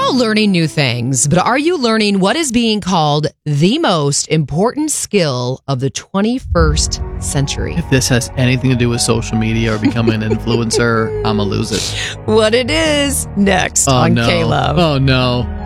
all learning new things, but are you learning what is being called the most important skill of the 21st century? If this has anything to do with social media or becoming an influencer, I'm going to lose it. What it is next on no. K-Love. Oh, no.